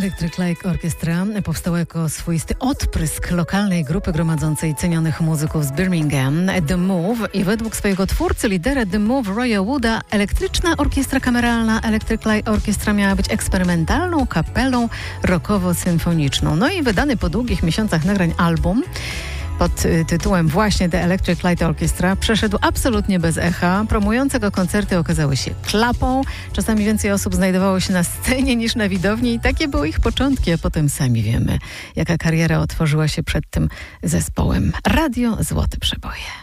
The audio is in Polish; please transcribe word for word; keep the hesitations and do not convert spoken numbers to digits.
Electric Light Orchestra powstała jako swoisty odprysk lokalnej grupy gromadzącej cenionych muzyków z Birmingham, The Move, i według swojego twórcy, lidera The Move, Roya Wooda, elektryczna orkiestra kameralna Electric Light Orchestra miała być eksperymentalną kapelą rockowo-symfoniczną. No i wydany po długich miesiącach nagrań album pod tytułem właśnie The Electric Light Orchestra przeszedł absolutnie bez echa. Promujące koncerty okazały się klapą. Czasami więcej osób znajdowało się na scenie niż na widowni i takie były ich początki, a potem sami wiemy, jaka kariera otworzyła się przed tym zespołem. Radio Złote Przeboje.